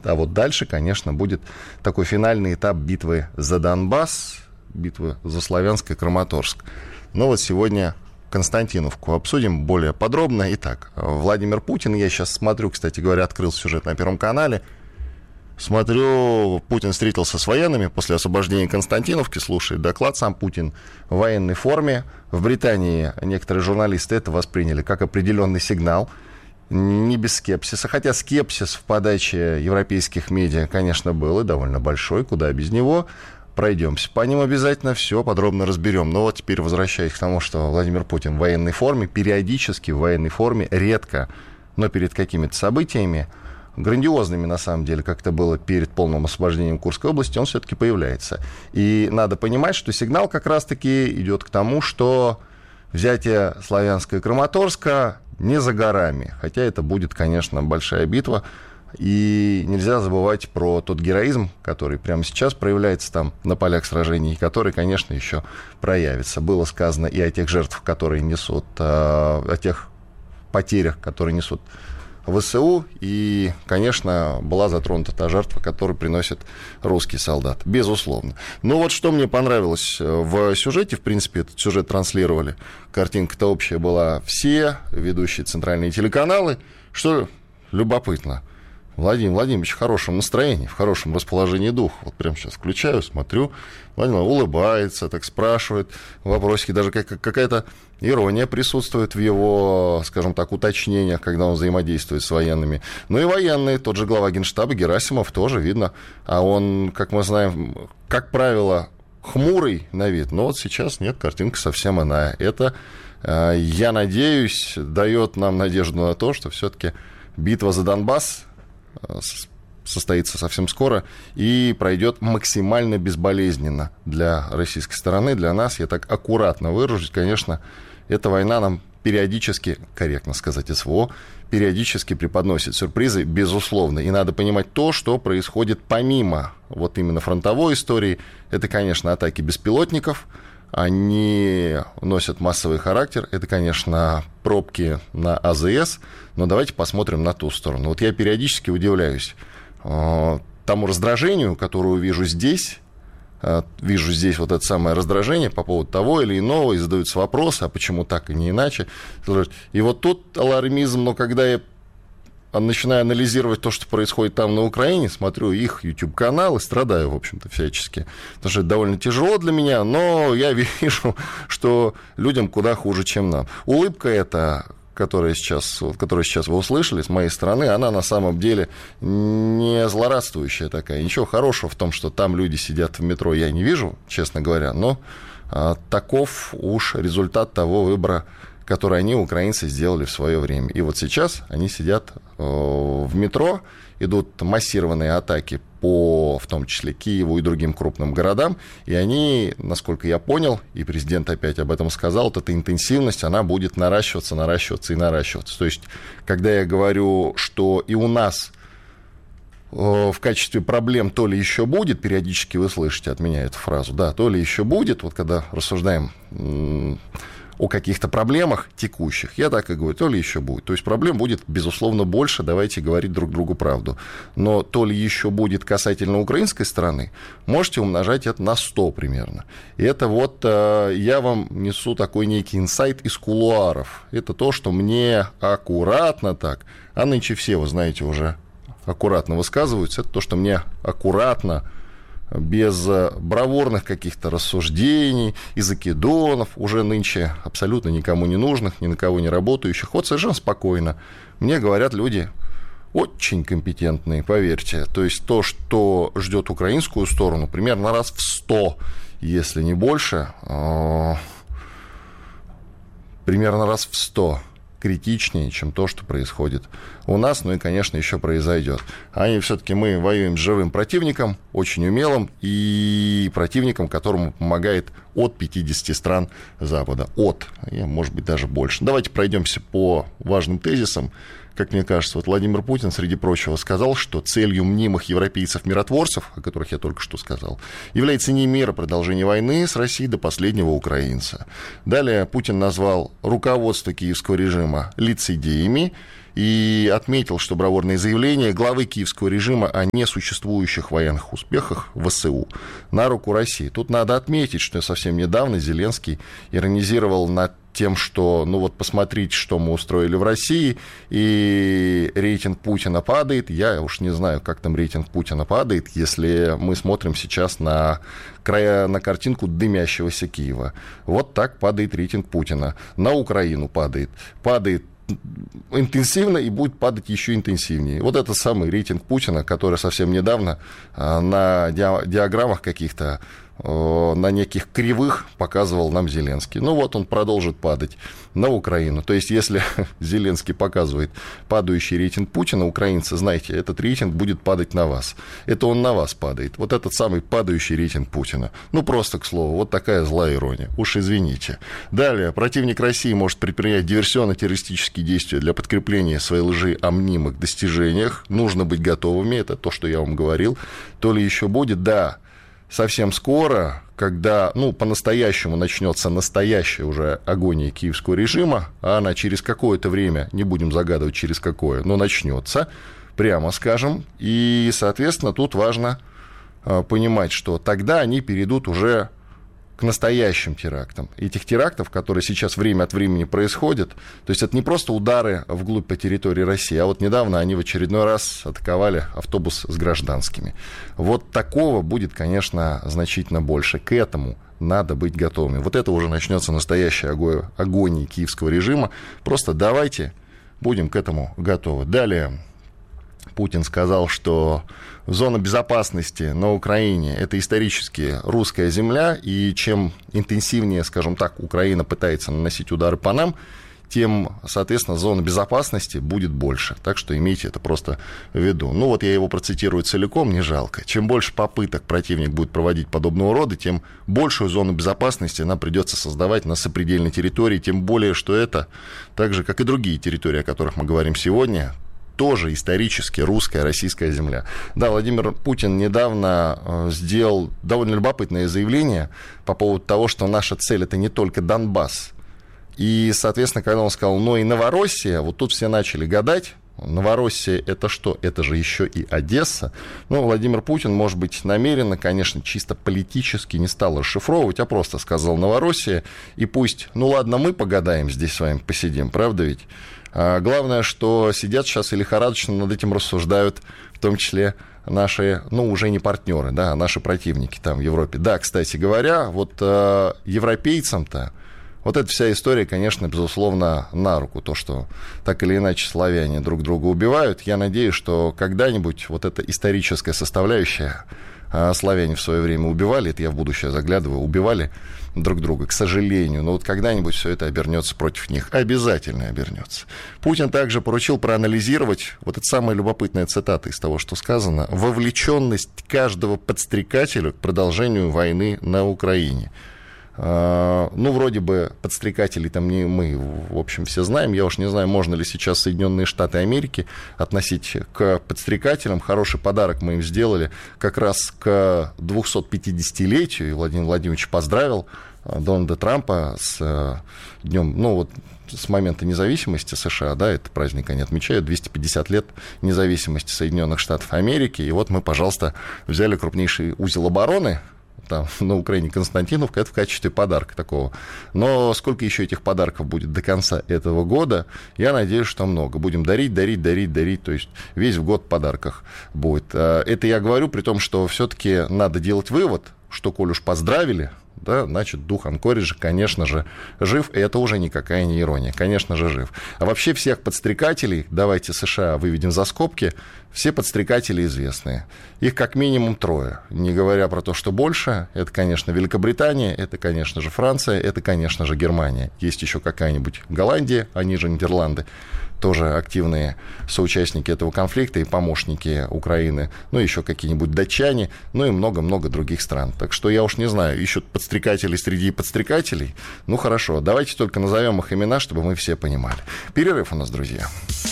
станет. А вот дальше, конечно, будет такой финальный этап битвы за Донбасс, битвы за Славянск и Краматорск. Но вот сегодня Константиновку обсудим более подробно. Итак, Владимир Путин, я сейчас смотрю, кстати говоря, открыл сюжет на Первом канале. Смотрю, Путин встретился с военными после освобождения Константиновки, слушает доклад сам Путин в военной форме. В Британии некоторые журналисты это восприняли как определенный сигнал, не без скепсиса. Хотя скепсис в подаче европейских медиа, конечно, был и довольно большой, куда без него. Пройдемся по ним обязательно, все подробно разберем. Но вот теперь возвращаясь к тому, что Владимир Путин в военной форме, периодически в военной форме, редко, но перед какими-то событиями, грандиозными, на самом деле, как это было перед полным освобождением Курской области, он все-таки появляется. И надо понимать, что сигнал как раз-таки идет к тому, что взятие Славянска и Краматорска не за горами. Хотя это будет, конечно, большая битва. И нельзя забывать про тот героизм, который прямо сейчас проявляется там на полях сражений, и который, конечно, еще проявится. Было сказано и о тех жертвах, которые несут, о тех потерях, которые несут ВСУ, и, конечно, была затронута та жертва, которую приносит русский солдат, безусловно. Но вот что мне понравилось в сюжете, в принципе, этот сюжет транслировали, картинка-то общая была, все ведущие центральные телеканалы, что любопытно. Владимир Владимирович в хорошем настроении, в хорошем расположении духа. Вот прямо сейчас включаю, смотрю, Владимир улыбается, так спрашивает вопросики, даже какая-то ирония присутствует в его, скажем так, уточнениях, когда он взаимодействует с военными. Ну и военные, тот же глава Генштаба Герасимов тоже видно, а он, как мы знаем, как правило, хмурый на вид, но вот сейчас нет, картинка совсем иная. Это, я надеюсь, дает нам надежду на то, что все-таки битва за Донбасс состоится совсем скоро и пройдет максимально безболезненно для российской стороны, для нас. Я так аккуратно выражусь, конечно, эта война нам периодически, корректно сказать, СВО, периодически преподносит сюрпризы, безусловно. И надо понимать то, что происходит помимо вот именно фронтовой истории. Это, конечно, атаки беспилотников, они носят массовый характер. Это, конечно, пробки на АЗС. Но давайте посмотрим на ту сторону. Вот я периодически удивляюсь тому раздражению, которое вижу здесь. Вижу здесь вот это самое раздражение по поводу того или иного, и задаются вопросы, а почему так и не иначе. И вот тут алармизм, но когда я начинаю анализировать то, что происходит там на Украине, смотрю их YouTube-канал и страдаю, в общем-то, всячески. Потому что это довольно тяжело для меня, но я вижу, что людям куда хуже, чем нам. Улыбка эта, которую сейчас вы услышали с моей стороны, она на самом деле не злорадствующая такая. Ничего хорошего в том, что там люди сидят в метро, я не вижу, честно говоря, но таков уж результат того выбора, которые они, украинцы, сделали в свое время. И вот сейчас они сидят в метро, идут массированные атаки по, в том числе, Киеву и другим крупным городам, и они, насколько я понял, и президент опять об этом сказал, вот эта интенсивность, она будет наращиваться. То есть, когда я говорю, что и у нас в качестве проблем то ли еще будет, периодически вы слышите от меня эту фразу, да, то ли еще будет, вот когда рассуждаем о каких-то проблемах текущих, я так и говорю, то ли еще будет. То есть проблем будет, безусловно, больше, давайте говорить друг другу правду. Но то ли еще будет касательно украинской стороны, можете умножать это на 100 примерно. И это вот я вам несу такой некий инсайт из кулуаров. Это то, что мне аккуратно так, а нынче все, вы знаете, уже аккуратно высказываются, это то, что мне аккуратно, без бравурных каких-то рассуждений и закидонов, уже нынче абсолютно никому не нужных, ни на кого не работающих. Вот совершенно спокойно. Мне говорят люди очень компетентные, поверьте. То есть то, что ждет украинскую сторону, примерно раз в 100, если не больше, примерно раз в 100 критичнее, чем то, что происходит у нас, ну и, конечно, еще произойдет. А все-таки мы воюем с живым противником, очень умелым, и противником, которому помогает от 50 стран Запада. Может быть, даже больше. Давайте пройдемся по важным тезисам. Как мне кажется, вот Владимир Путин, среди прочего, сказал, что целью мнимых европейцев-миротворцев, о которых я только что сказал, является не мир, а продолжение войны с Россией до последнего украинца. Далее Путин назвал руководство киевского режима лицедеями и отметил, что бравурные заявления главы киевского режима о несуществующих военных успехах ВСУ на руку России. Тут надо отметить, что совсем недавно Зеленский иронизировал над тем, что, ну вот посмотрите, что мы устроили в России, и рейтинг Путина падает. Я уж не знаю, как там рейтинг Путина падает, если мы смотрим сейчас на картинку дымящегося Киева. Вот так падает рейтинг Путина. На Украину падает интенсивно и будет падать еще интенсивнее. Вот это самый рейтинг Путина, который совсем недавно на диаграммах каких-то, на неких кривых показывал нам Зеленский. Ну вот он продолжит падать на Украину. То есть если Зеленский показывает падающий рейтинг Путина, украинцы, знаете, этот рейтинг будет падать на вас. Это он на вас падает. Вот этот самый падающий рейтинг Путина. Ну просто, к слову, вот такая злая ирония. Уж извините. Далее. Противник России может предпринять диверсионно-террористические действия для подкрепления своей лжи о мнимых достижениях. Нужно быть готовыми. Это то, что я вам говорил. То ли еще будет? Да. Совсем скоро, когда, по-настоящему начнется настоящая уже агония киевского режима, а она через какое-то время, не будем загадывать через какое, но начнется, прямо скажем, и, соответственно, тут важно понимать, что тогда они перейдут уже к настоящим терактам. Этих терактов, которые сейчас время от времени происходят, то есть это не просто удары вглубь по территории России, а вот недавно они в очередной раз атаковали автобус с гражданскими. Вот такого будет, конечно, значительно больше. К этому надо быть готовыми. Вот это уже начнется настоящая агония киевского режима. Просто давайте будем к этому готовы. Далее. Путин сказал, что зона безопасности на Украине – это исторически русская земля, и чем интенсивнее, скажем так, Украина пытается наносить удары по нам, тем, соответственно, зона безопасности будет больше. Так что имейте это просто в виду. Ну вот я его процитирую целиком, не жалко. Чем больше попыток противник будет проводить подобного рода, тем большую зону безопасности нам придется создавать на сопредельной территории, тем более, что это, так же, как и другие территории, о которых мы говорим сегодня, тоже исторически русская, российская земля. Да, Владимир Путин недавно сделал довольно любопытное заявление по поводу того, что наша цель – это не только Донбасс. И, соответственно, когда он сказал, но и Новороссия, вот тут все начали гадать, Новороссия – это что? Это же еще и Одесса. Ну, Владимир Путин, может быть, намеренно, конечно, чисто политически не стал расшифровывать, а просто сказал Новороссия, и пусть, ладно, мы погадаем здесь с вами, посидим, правда ведь? А главное, что сидят сейчас и лихорадочно над этим рассуждают, в том числе наши, уже не партнеры, да, а наши противники там в Европе. Да, кстати говоря, вот европейцам-то вот эта вся история, конечно, безусловно, на руку. То, что так или иначе славяне друг друга убивают. Я надеюсь, что когда-нибудь вот эта историческая составляющая, славяне в свое время убивали, это я в будущее заглядываю, убивали друг друга, к сожалению. Но вот когда-нибудь все это обернется против них. Обязательно обернется. Путин также поручил проанализировать, вот это самая любопытная цитата из того, что сказано, вовлеченность каждого подстрекателя к продолжению войны на Украине. Вроде бы подстрекателей там не мы, в общем, все знаем. Я уж не знаю, можно ли сейчас Соединенные Штаты Америки относить к подстрекателям. Хороший подарок мы им сделали как раз к 250-летию. И Владимир Владимирович поздравил Дональда Трампа с днем, с момента независимости США, да, этот праздник они отмечают, 250 лет независимости Соединенных Штатов Америки. И вот мы, пожалуйста, взяли крупнейший узел обороны там, на Украине, Константиновка, это в качестве подарка такого. Но сколько еще этих подарков будет до конца этого года, я надеюсь, что много. Будем дарить, то есть весь в год в подарках будет. Это я говорю, при том, что все-таки надо делать вывод, что, коль уж поздравили, да, значит, дух Анкориджа, конечно же, жив, и это уже никакая не ирония, конечно же, жив. А вообще всех подстрекателей, давайте США выведем за скобки, все подстрекатели известные. Их как минимум 3, не говоря про то, что больше. Это, конечно, Великобритания, это, конечно же, Франция, это, конечно же, Германия. Есть еще какая-нибудь Голландия, они же Нидерланды, тоже активные соучастники этого конфликта и помощники Украины, еще какие-нибудь датчане, и много-много других стран. Так что я уж не знаю, ищут подстрекателей среди подстрекателей. Хорошо, давайте только назовем их имена, чтобы мы все понимали. Перерыв у нас, друзья.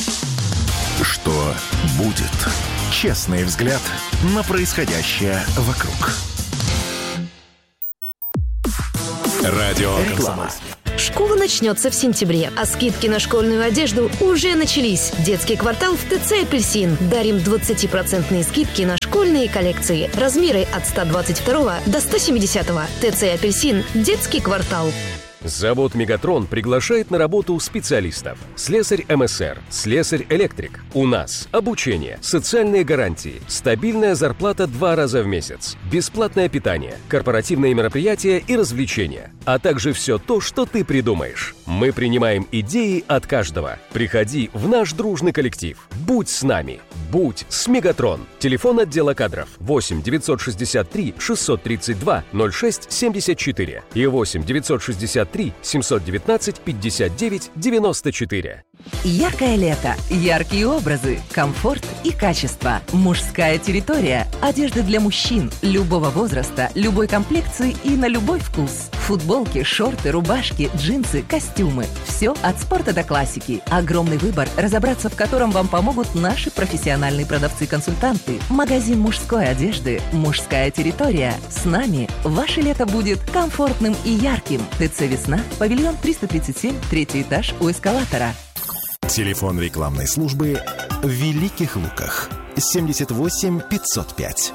Что будет? Честный взгляд на происходящее вокруг. Радио «Комсомольск». Школа начнется в сентябре, а скидки на школьную одежду уже начались. Детский квартал в ТЦ «Апельсин». Дарим 20% скидки на школьные коллекции. Размеры от 122 до 170. ТЦ «Апельсин». Детский квартал. Завод «Мегатрон» приглашает на работу специалистов. Слесарь МСР, слесарь-электрик. У нас обучение, социальные гарантии, стабильная зарплата 2 раза в месяц, бесплатное питание, корпоративные мероприятия и развлечения, а также все то, что ты придумаешь. Мы принимаем идеи от каждого. Приходи в наш дружный коллектив. Будь с нами. Будь с «Мегатрон». Телефон отдела кадров 8 963 632 06 74 и 8 963 719 59 94. Яркое лето, яркие образы, комфорт и качество. Мужская территория. Одежда для мужчин любого возраста, любой комплекции и на любой вкус. Футболки, шорты, рубашки, джинсы, костюмы. Все от спорта до классики. Огромный выбор, разобраться в котором вам помогут наши профессиональные продавцы-консультанты. Магазин мужской одежды «Мужская территория». С нами ваше лето будет комфортным и ярким. ТЦ «Весна», павильон 337, 3-й этаж у эскалатора. Телефон рекламной службы в Великих Луках 78 505.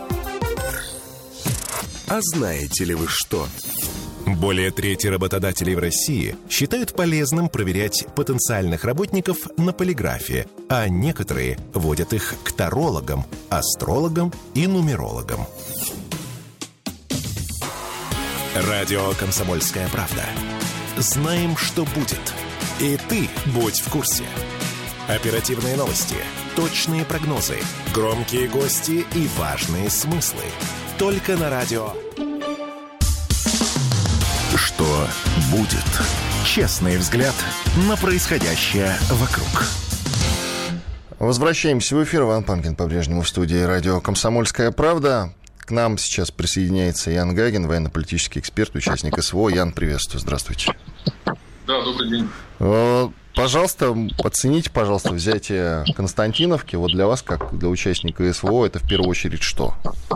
А знаете ли вы что? Более трети работодателей в России считают полезным проверять потенциальных работников на полиграфе, а некоторые водят их к тарологам, астрологам и нумерологам. Радио «Комсомольская правда». Знаем, что будет. И ты будь в курсе. Оперативные новости, точные прогнозы, громкие гости и важные смыслы. Только на радио. Что будет? Честный взгляд на происходящее вокруг. Возвращаемся в эфир. Иван Панкин по-прежнему в студии радио «Комсомольская правда». К нам сейчас присоединяется Ян Гагин, военно-политический эксперт, участник СВО. Ян, приветствую. Здравствуйте. Да, добрый день. Пожалуйста, оцените, пожалуйста, взятие Константиновки. Вот для вас, как для участника СВО, это в первую очередь что?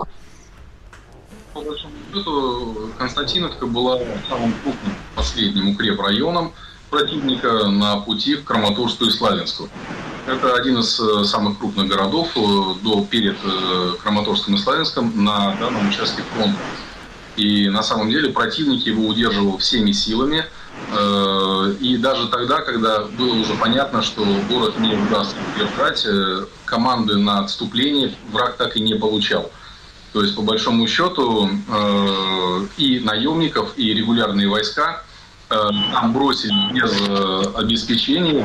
По большому счету, Константиновка была самым крупным последним укрепрайоном противника на пути в Краматорску и Славянску. Это один из самых крупных городов перед Краматорском и Славянском на данном участке фронта. И на самом деле противник его удерживал всеми силами. И даже тогда, когда было уже понятно, что город не удастся удержать, команды на отступление враг так и не получал. То есть, по большому счету, и наемников, и регулярные войска там бросили без обеспечения,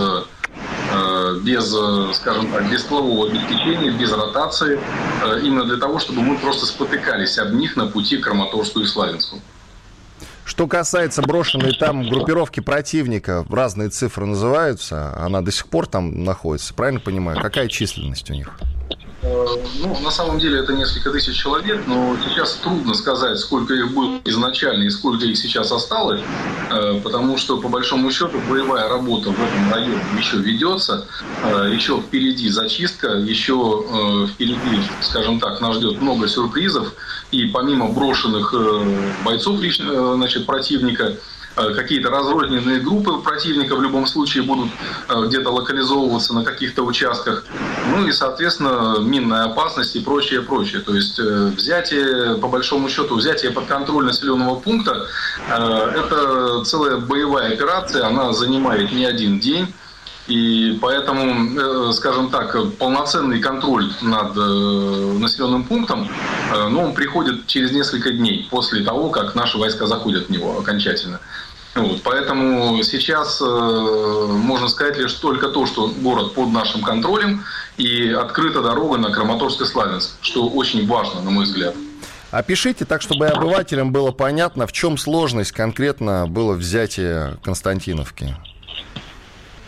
без, скажем так, без силового обеспечения, без ротации, именно для того, чтобы мы просто спотыкались об них на пути к Краматорску и Славянску. Что касается брошенной там группировки противника, разные цифры называются, она до сих пор там находится, правильно понимаю? Какая численность у них? На самом деле это несколько тысяч человек, но сейчас трудно сказать, сколько их было изначально и сколько их сейчас осталось, потому что, по большому счету, боевая работа в этом районе еще ведется, еще впереди зачистка, еще впереди, скажем так, нас ждет много сюрпризов, и помимо брошенных бойцов противника, какие-то разрозненные группы противника в любом случае будут где-то локализовываться на каких-то участках. Ну и, соответственно, минная опасность и прочее, прочее. То есть взятие, по большому счету, взятие под контроль населенного пункта – это целая боевая операция, она занимает не один день. И поэтому, скажем так, полноценный контроль над населенным пунктом, он приходит через несколько дней после того, как наши войска заходят в него окончательно. Поэтому сейчас можно сказать лишь только то, что город под нашим контролем и открыта дорога на Краматорск-Славянск, что очень важно, на мой взгляд. Опишите так, чтобы обывателям было понятно, в чем сложность конкретно было взятие Константиновки.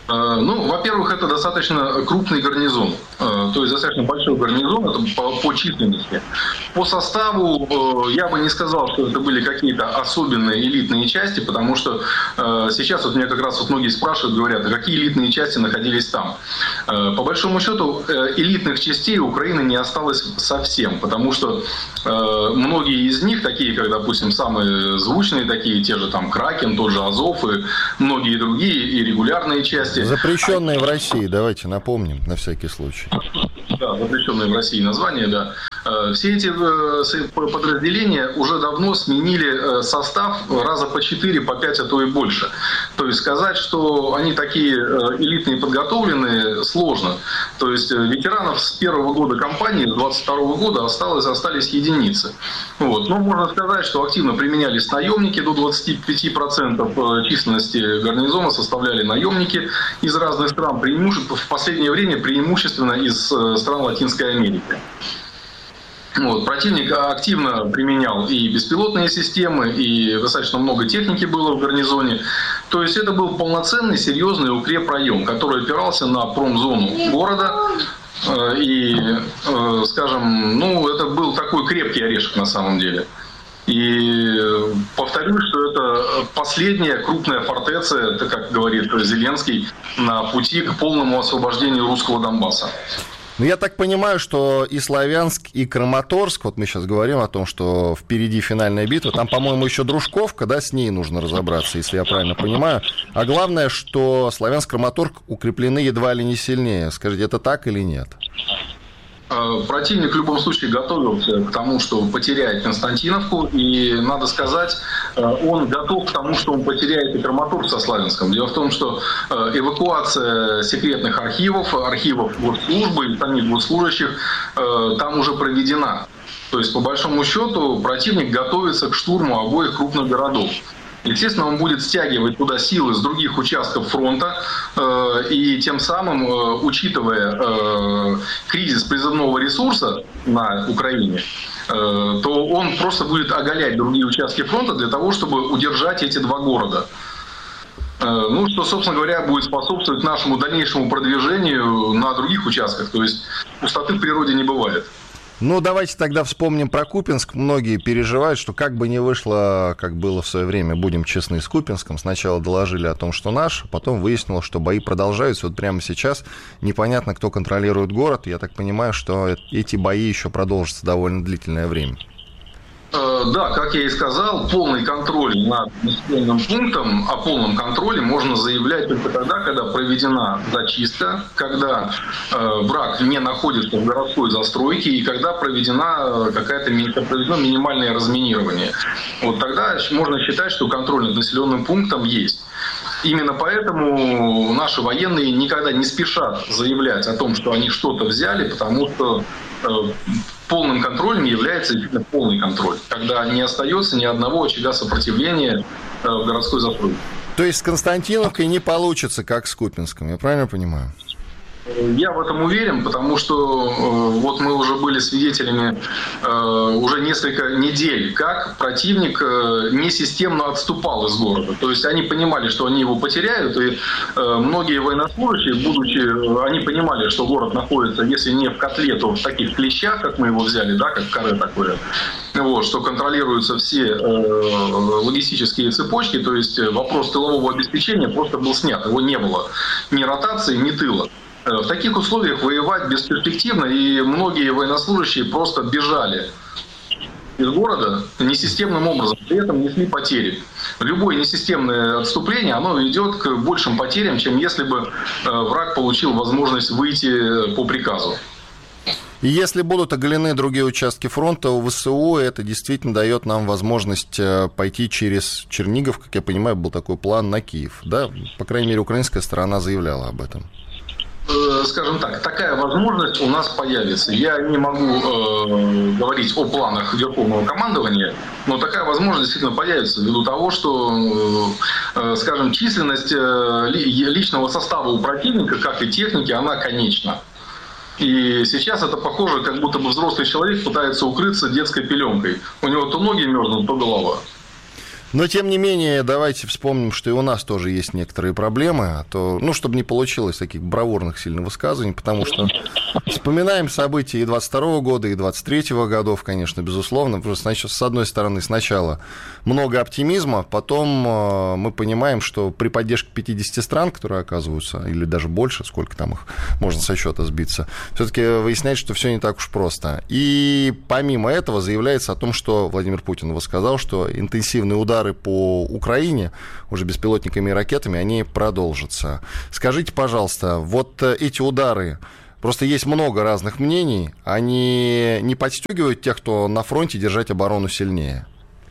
Ну, во-первых, это достаточно крупный гарнизон, то есть достаточно большой гарнизон, это по численности. По составу я бы не сказал, что это были какие-то особенные элитные части, потому что сейчас вот меня как раз вот многие спрашивают, говорят, а какие элитные части находились там. По большому счету, элитных частей у Украины не осталось совсем, потому что многие из них, такие как, допустим, самые звучные, такие те же там Кракен, тот же Азов и многие другие, и регулярные части. Запрещенные в России, давайте напомним, на всякий случай. Да, запрещенные в России названия, да. Все эти подразделения уже давно сменили состав раза по 4, по 5, а то и больше. То есть сказать, что они такие элитные, подготовленные, сложно. То есть ветеранов с первого года кампании, с 22 года остались единицы. Вот. Но можно сказать, что активно применялись наемники, до 25% численности гарнизона составляли наемники из разных стран, в последнее время преимущественно из стран Латинской Америки. Вот. Противник активно применял и беспилотные системы, и достаточно много техники было в гарнизоне. То есть это был полноценный, серьезный укрепрайон, который опирался на промзону города. И, скажем, ну, это был такой крепкий орешек на самом деле. И повторюсь, что это последняя крупная фортеца, это, как говорит Зеленский, на пути к полному освобождению русского Донбасса. Ну, я так понимаю, что и Славянск, и Краматорск, вот мы сейчас говорим о том, что впереди финальная битва, там, по-моему, еще Дружковка, да, с ней нужно разобраться, если я правильно понимаю. А главное, что Славянск, Краматорск укреплены едва ли не сильнее. Скажите, это так или нет? Противник в любом случае готовился к тому, что потеряет Константиновку, и, надо сказать, он готов к тому, что он потеряет и Краматорск со Славянском. Дело в том, что эвакуация секретных архивов госслужбы и самих госслужащих там уже проведена. То есть, по большому счету, противник готовится к штурму обоих крупных городов. Естественно, он будет стягивать туда силы с других участков фронта, и тем самым, учитывая кризис призывного ресурса на Украине, то он просто будет оголять другие участки фронта для того, чтобы удержать эти два города. Ну, что, собственно говоря, будет способствовать нашему дальнейшему продвижению на других участках. То есть пустоты в природе не бывает. Ну, давайте тогда вспомним про Купянск. Многие переживают, что как бы ни вышло, как было в свое время, будем честны, с Купянском. Сначала доложили о том, что наш, потом выяснилось, что бои продолжаются. Вот прямо сейчас непонятно, кто контролирует город. Я так понимаю, что эти бои еще продолжатся довольно длительное время. Да, как я и сказал, полный контроль над населенным пунктом, о полном контроле можно заявлять только тогда, когда проведена зачистка, когда враг не находится в городской застройке и когда проведено минимальное разминирование. Вот тогда можно считать, что контроль над населенным пунктом есть. Именно поэтому наши военные никогда не спешат заявлять о том, что они что-то взяли, потому что полным контролем является именно полный контроль, когда не остается ни одного очага сопротивления в городской застройке. То есть с Константиновкой не получится, как с Купянском, я правильно понимаю? Я в этом уверен, потому что вот мы уже были свидетелями уже несколько недель, как противник несистемно отступал из города. То есть они понимали, что они его потеряют, и многие военнослужащие, они понимали, что город находится, если не в котле, то в таких клещах, как мы его взяли, да, как каре такое, вот, что контролируются все логистические цепочки, то есть вопрос тылового обеспечения просто был снят, его не было ни ротации, ни тыла. В таких условиях воевать бесперспективно, и многие военнослужащие просто бежали из города несистемным образом, при этом несли потери. Любое несистемное отступление, оно ведет к большим потерям, чем если бы враг получил возможность выйти по приказу. И если будут оголены другие участки фронта у ВСУ, это действительно дает нам возможность пойти через Чернигов, как я понимаю, был такой план на Киев. Да? По крайней мере, украинская сторона заявляла об этом. Скажем так, такая возможность у нас появится. Я не могу говорить о планах Верховного командования, но такая возможность действительно появится ввиду того, что, скажем, численность личного состава у противника, как и техники, она конечна. И сейчас это похоже, как будто бы взрослый человек пытается укрыться детской пеленкой. У него то ноги мерзнут, то голова. Но, тем не менее, давайте вспомним, что и у нас тоже есть некоторые проблемы, а то, чтобы не получилось таких бравурных сильных высказываний, потому что вспоминаем события и 22 года, и 23 годов, конечно, безусловно. Просто, с одной стороны, сначала много оптимизма, потом мы понимаем, что при поддержке 50 стран, которые оказываются, или даже больше, сколько там их, можно со счета сбиться, все-таки выясняется, что все не так уж просто. И помимо этого заявляется о том, что Владимир Путин сказал, что интенсивные удары по Украине, уже беспилотниками и ракетами, они продолжатся. Скажите, пожалуйста, вот эти удары, просто есть много разных мнений, они не подстегивают тех, кто на фронте, держать оборону сильнее?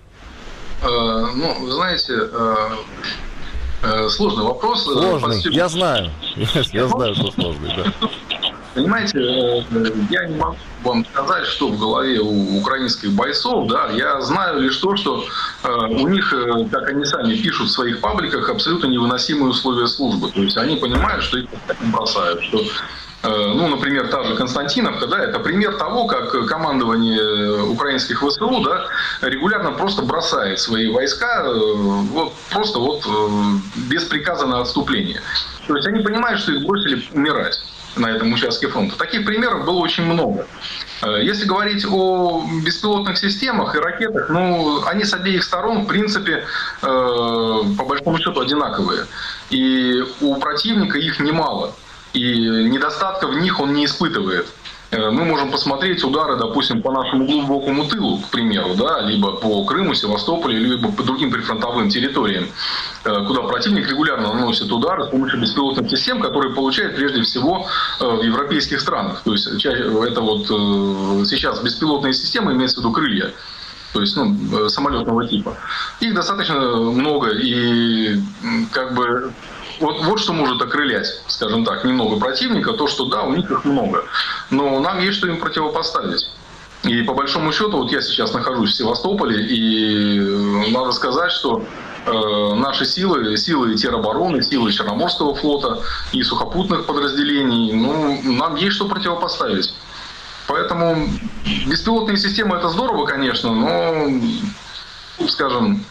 Вы знаете, сложный вопрос. Сложный, я знаю, что сложный, да. Понимаете, я не могу вам сказать, что в голове у украинских бойцов, да, я знаю лишь то, что у них, как они сами пишут в своих пабликах, абсолютно невыносимые условия службы. То есть они понимают, что их бросают, что например, та же Константиновка, да, это пример того, как командование украинских ВСУ, да, регулярно просто бросает свои войска без приказа на отступление. То есть они понимают, что их бросили умирать на этом участке фронта. Таких примеров было очень много. Если говорить о беспилотных системах и ракетах, они с обеих сторон, в принципе, по большому счету одинаковые. И у противника их немало. И недостатка в них он не испытывает. Мы можем посмотреть удары, допустим, по нашему глубокому тылу, к примеру, да, либо по Крыму, Севастополю, либо по другим прифронтовым территориям, куда противник регулярно наносит удары с помощью беспилотных систем, которые получает прежде всего в европейских странах. То есть это сейчас беспилотные системы, имеется в виду крылья, то есть самолетного типа. Их достаточно много, и Вот что может окрылять, скажем так, немного противника, то, что да, у них их много, но нам есть что им противопоставить. И по большому счету, я сейчас нахожусь в Севастополе, и надо сказать, что наши силы теробороны, силы Черноморского флота и сухопутных подразделений, нам есть что противопоставить. Поэтому беспилотные системы — это здорово, конечно, но, скажем,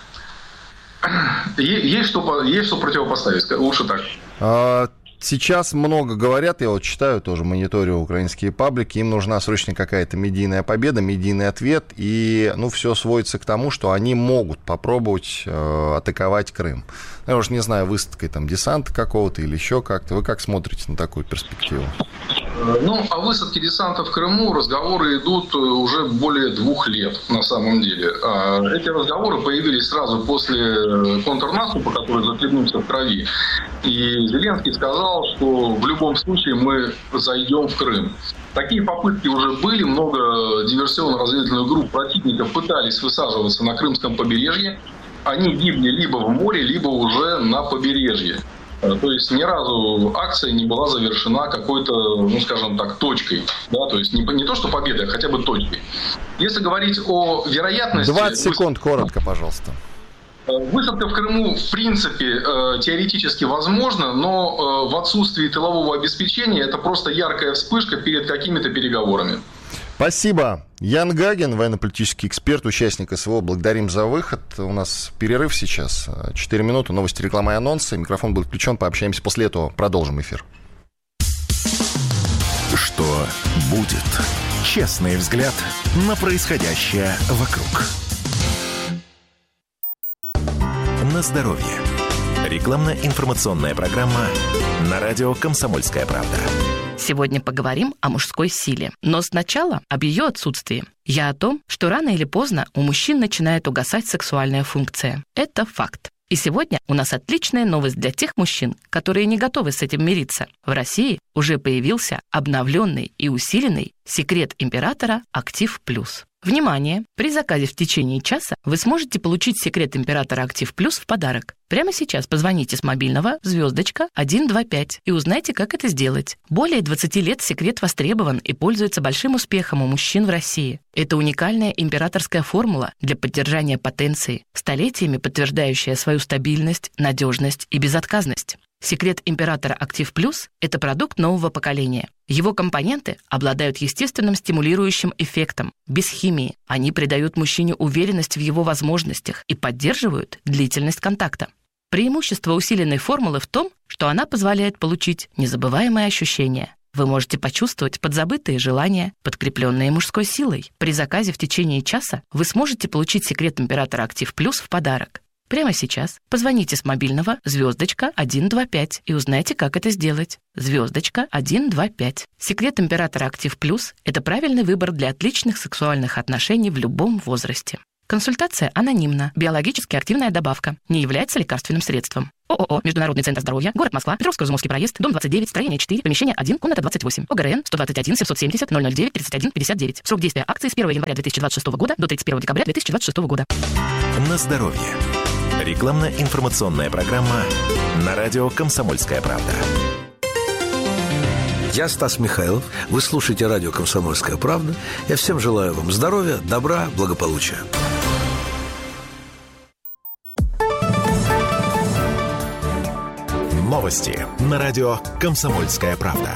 есть что противопоставить, лучше так. Сейчас много говорят, я читаю тоже, мониторю украинские паблики, им нужна срочно какая-то медийная победа, медийный ответ, и все сводится к тому, что они могут попробовать атаковать Крым. Я уж не знаю, высадкой там десанта какого-то или еще как-то. Вы как смотрите на такую перспективу? О высадке десанта в Крыму разговоры идут уже более 2 лет, на самом деле. Эти разговоры появились сразу после контрнаступа, который захлебнулся в крови. И Зеленский сказал, что в любом случае мы зайдем в Крым. Такие попытки уже были, много диверсионно-разведывательных групп противников пытались высаживаться на Крымском побережье. Они гибли либо в море, либо уже на побережье. То есть ни разу акция не была завершена какой-то, скажем так, точкой. Да? То есть не то, что победой, а хотя бы точкой. Если говорить о вероятности... 20 секунд, коротко, пожалуйста. Высадка в Крыму, в принципе, теоретически возможна, но в отсутствии тылового обеспечения это просто яркая вспышка перед какими-то переговорами. Спасибо. Ян Гагин, военно-политический эксперт, участник СВО. Благодарим за выход. У нас перерыв сейчас. 4 минуты. Новости, реклама и анонсы. Микрофон будет включен. Пообщаемся после этого. Продолжим эфир. Что будет? Честный взгляд на происходящее вокруг. На здоровье. Рекламно-информационная программа на радио «Комсомольская правда». Сегодня поговорим о мужской силе, но сначала об ее отсутствии. Я о том, что рано или поздно у мужчин начинает угасать сексуальная функция. Это факт. И сегодня у нас отличная новость для тех мужчин, которые не готовы с этим мириться. В России уже появился обновленный и усиленный секрет императора «Актив Плюс». Внимание! При заказе в течение часа вы сможете получить секрет императора «Актив Плюс» в подарок. Прямо сейчас позвоните с мобильного *125 и узнайте, как это сделать. Более 20 лет секрет востребован и пользуется большим успехом у мужчин в России. Это уникальная императорская формула для поддержания потенции, столетиями подтверждающая свою стабильность, надежность и безотказность. Секрет императора «Актив Плюс» – это продукт нового поколения. Его компоненты обладают естественным стимулирующим эффектом, без химии. Они придают мужчине уверенность в его возможностях и поддерживают длительность контакта. Преимущество усиленной формулы в том, что она позволяет получить незабываемые ощущения. Вы можете почувствовать подзабытые желания, подкрепленные мужской силой. При заказе в течение часа вы сможете получить секрет императора Актив Плюс в подарок. Прямо сейчас позвоните с мобильного *125 и узнайте, как это сделать. *125. Секрет императора Актив Плюс – это правильный выбор для отличных сексуальных отношений в любом возрасте. Консультация анонимна. Биологически активная добавка. Не является лекарственным средством. ООО «Международный центр здоровья», город Москва, Петровско-Изумовский проезд, дом 29, строение 4, помещение 1, комната 28. ОГРН 121 770 009 31 59. Срок действия акции с 1 января 2026 года до 31 декабря 2026 года. На здоровье. Рекламно-информационная программа на радио «Комсомольская правда». Я Стас Михайлов. Вы слушаете радио «Комсомольская правда». Я всем желаю вам здоровья, добра, благополучия. Новости на радио «Комсомольская правда».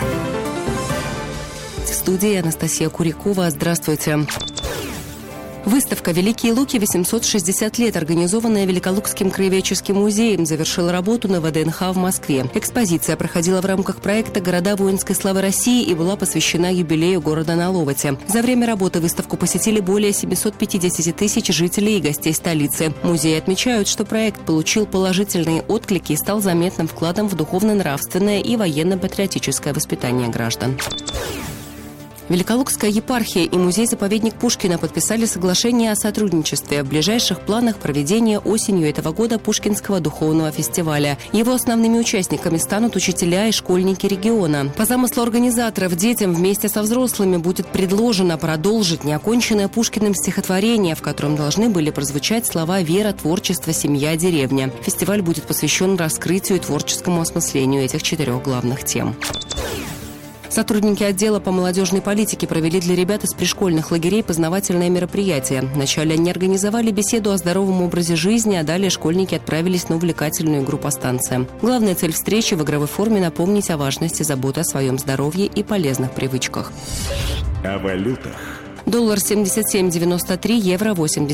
В студии Анастасия Курякова. Здравствуйте. Выставка «Великие Луки. 860 лет», организованная Великолукским краеведческим музеем, завершила работу на ВДНХ в Москве. Экспозиция проходила в рамках проекта «Города воинской славы России» и была посвящена юбилею города на Ловоте. За время работы выставку посетили более 750 тысяч жителей и гостей столицы. Музеи отмечают, что проект получил положительные отклики и стал заметным вкладом в духовно-нравственное и военно-патриотическое воспитание граждан. Великолукская епархия и музей-заповедник Пушкина подписали соглашение о сотрудничестве. В ближайших планах проведения осенью этого года Пушкинского духовного фестиваля. Его основными участниками станут учителя и школьники региона. По замыслу организаторов, детям вместе со взрослыми будет предложено продолжить неоконченное Пушкиным стихотворение, в котором должны были прозвучать слова «вера», «творчество», «семья», «деревня». Фестиваль будет посвящен раскрытию и творческому осмыслению этих 4 главных тем. Сотрудники отдела по молодежной политике провели для ребят из пришкольных лагерей познавательное мероприятие. Вначале они организовали беседу о здоровом образе жизни, а далее школьники отправились на увлекательную игру по станциям. Главная цель встречи – в игровой форме напомнить о важности заботы о своем здоровье и полезных привычках. О валютах. Доллар 77.93, евро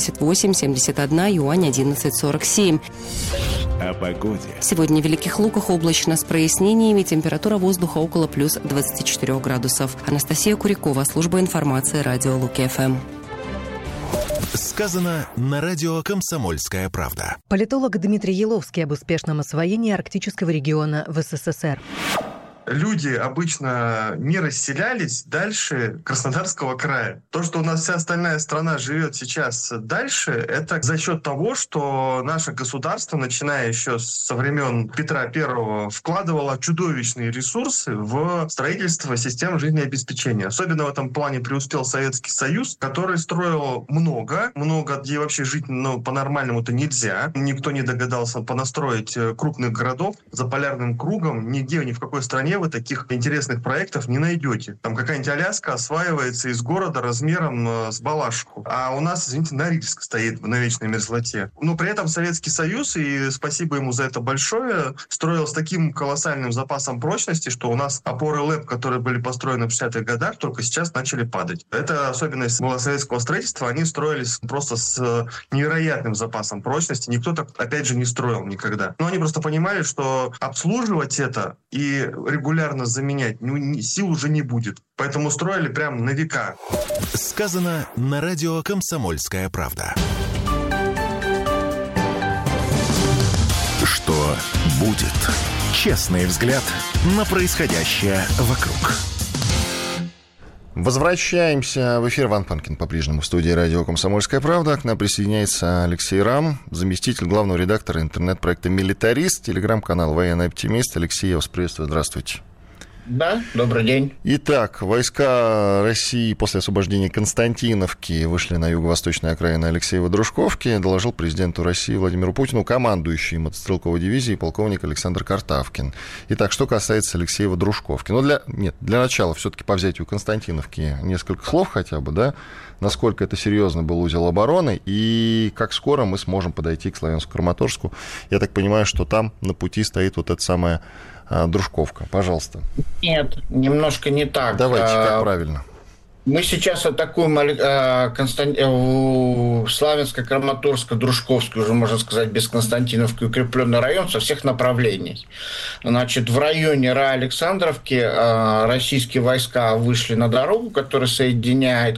88.71, юань 11.47. О погоде. Сегодня в Великих Луках облачно с прояснениями, температура воздуха около плюс 24 градусов. Анастасия Курякова, служба информации, радио Луки-ФМ. Сказано на радио «Комсомольская правда». Политолог Дмитрий Еловский об успешном освоении арктического региона в СССР. Люди обычно не расселялись дальше Краснодарского края. То, что у нас вся остальная страна живет сейчас дальше, это за счет того, что наше государство, начиная еще со времен Петра I, вкладывало чудовищные ресурсы в строительство систем жизнеобеспечения. Особенно в этом плане преуспел Советский Союз, который строил много, где вообще жить по-нормальному-то нельзя. Никто не догадался понастроить крупных городов за полярным кругом. Нигде, ни в какой стране вы таких интересных проектов не найдете. Там какая-нибудь Аляска осваивается из города размером с Балашиху. А у нас, извините, Норильск стоит на вечной мерзлоте. Но при этом Советский Союз, и спасибо ему за это большое, строил с таким колоссальным запасом прочности, что у нас опоры ЛЭП, которые были построены в 60-х годах, только сейчас начали падать. Это особенность была советского строительства. Они строились просто с невероятным запасом прочности. Никто так, опять же, не строил никогда. Но они просто понимали, что обслуживать это и регулярно заменять сил уже не будет. Поэтому строили прям на века. Сказано на радио «Комсомольская правда». Что будет? Честный взгляд на происходящее вокруг. Возвращаемся в эфир. Иван Панкин по-прежнему в студии радио «Комсомольская правда». К нам присоединяется Алексей Рам, заместитель главного редактора интернет-проекта «Милитарист», телеграм-канал «Военный оптимист». Алексей, я вас приветствую. Здравствуйте. Да, добрый день. Итак, войска России после освобождения Константиновки вышли на юго-восточной окраины Алексеево-Дружковки, доложил президенту России Владимиру Путину командующий мотострелковой дивизией полковник Александр Картавкин. Итак, что касается Алексеева-Дружковки. Для начала все-таки по взятию Константиновки несколько слов хотя бы, да? Насколько это серьезно был узел обороны и как скоро мы сможем подойти к Славянску-Краматорску. Я так понимаю, что там на пути стоит вот эта самая Дружковка. Пожалуйста. Нет, немножко не так. Давайте, как правильно? Мы сейчас атакуем Славянско-Краматорск, Дружковский, уже можно сказать, без Константиновки, укрепленный район со всех направлений. Значит, в районе Александровки российские войска вышли на дорогу, которая соединяет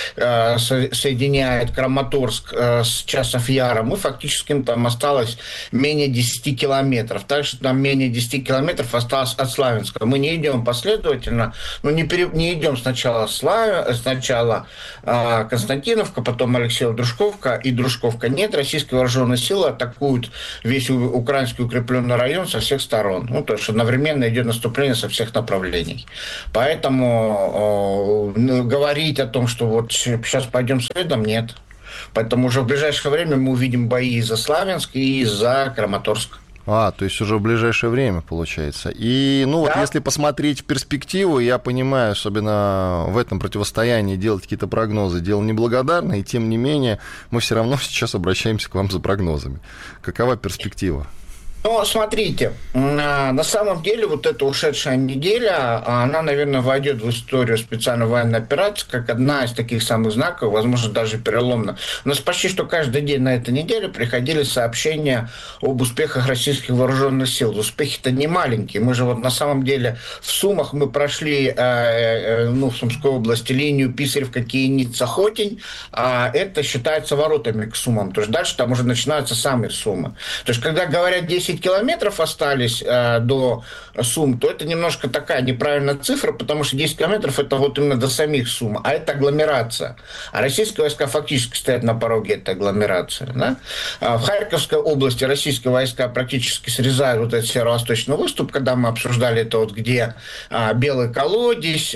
Краматорск с Часов Яром, и фактически там осталось менее 10 километров. Также там менее 10 километров осталось от Славянска. Мы не идем последовательно, не идем сначала Константиновка, потом Алексеева Дружковка и Дружковка. Нет, российские вооруженные силы атакуют весь украинский укрепленный район со всех сторон. То есть одновременно идет наступление со всех направлений. Поэтому говорить о том, что вот сейчас пойдем следом, нет. Поэтому уже в ближайшее время мы увидим бои и за Славянск, и за Краматорск. То есть уже в ближайшее время, получается. И, вот если посмотреть в перспективу, я понимаю, особенно в этом противостоянии делать какие-то прогнозы, дело неблагодарное, и тем не менее мы все равно сейчас обращаемся к вам за прогнозами. Какова перспектива? Смотрите, на самом деле вот эта ушедшая неделя, она, наверное, войдет в историю специальной военной операции как одна из таких самых знаковых, возможно, даже переломных. У нас почти что каждый день на этой неделе приходили сообщения об успехах российских вооруженных сил. Успехи-то не маленькие. Мы же вот на самом деле в Сумах мы прошли, в Сумской области, линию Писаревка-Киеница-Хотень, а это считается воротами к Сумам. То есть дальше там уже начинаются самые Сумы. То есть когда говорят 10 километров остались до Сум, то это немножко такая неправильная цифра, потому что 10 километров это вот именно до самих Сум, а это агломерация. А российские войска фактически стоят на пороге этой агломерации. Да? В Харьковской области российские войска практически срезают вот этот северо-восточный выступ, когда мы обсуждали это вот где Белый колодец,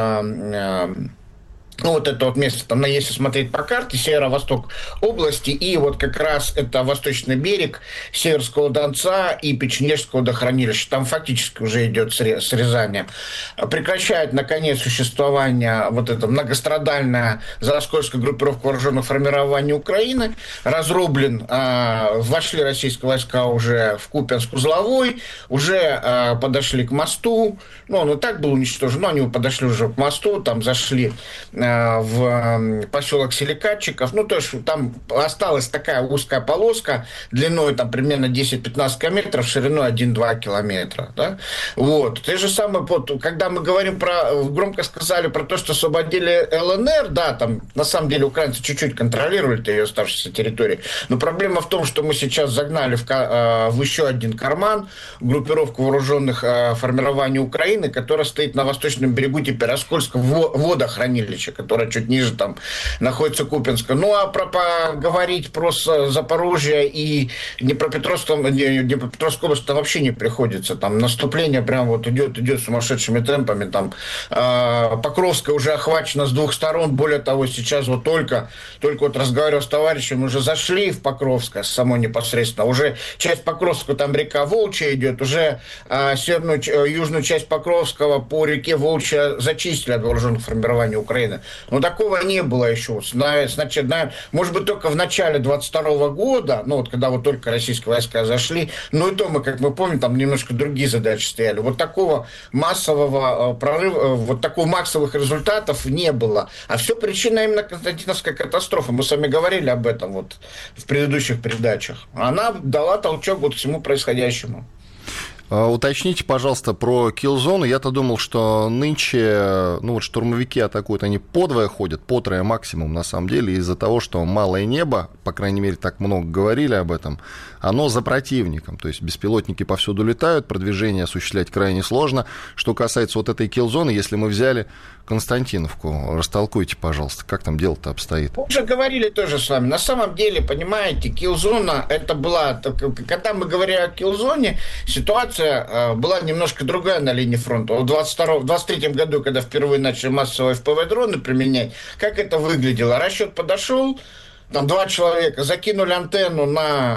вот это вот место, там, если смотреть по карте, северо-восток области, и вот как раз это восточный берег Северского Донца и Печенежского водохранилища. Там фактически уже идет срезание. Прекращает, наконец, существование вот эта многострадальная Заоскольская группировка вооруженных формирований Украины. Разрублен, вошли российские войска уже в Купянск-Узловой, уже подошли к мосту. Он и так был уничтожен, но они подошли уже к мосту, там зашли в поселок Селикатчиков. То есть там осталась такая узкая полоска длиной там примерно 10-15 километров, шириной 1-2 километра. Да? Вот. Те же самые, когда мы говорим громко сказали про то, что освободили ЛНР, да, там на самом деле украинцы чуть-чуть контролируют ее оставшиеся территории, но проблема в том, что мы сейчас загнали в еще один карман группировку вооруженных формирований Украины, которая стоит на восточном берегу теперь Оскольского водохранилища, которая чуть ниже там находится Купянска. А поговорить про Запорожье и Днепропетровскую область там вообще не приходится. Там наступление прям вот идет сумасшедшими темпами. Там Покровская уже охвачена с двух сторон. Более того, сейчас вот только вот разговаривал с товарищем, уже зашли в Покровское само непосредственно. Уже часть Покровского, там река Волчья идет, уже южную часть Покровского по реке Волчья зачистили от вооруженных формирований Украины. Но такого не было еще. Значит, может быть, только в начале 22 года, когда вот только российские войска зашли, и то мы, как мы помним, там немножко другие задачи стояли. Вот такого массового прорыва, вот такого массовых результатов не было. А все причина именно Константиновская катастрофа. Мы с вами говорили об этом вот в предыдущих передачах. Она дала толчок вот всему происходящему. Уточните, пожалуйста, про киллзону. Я-то думал, что нынче штурмовики атакуют, они подвое ходят, потрое максимум, на самом деле, из-за того, что малое небо, по крайней мере, так много говорили об этом, оно за противником. То есть беспилотники повсюду летают, продвижение осуществлять крайне сложно. Что касается вот этой киллзоны, если мы взяли Константиновку, растолкуйте, пожалуйста, как там дело-то обстоит. Мы уже говорили тоже с вами. На самом деле, понимаете, киллзона, это была... Когда мы говорили о киллзоне, ситуация была немножко другая на линии фронта. В 23 году, когда впервые начали массовые ФПВ-дроны применять, как это выглядело? Расчет подошел, там 2 человека закинули антенну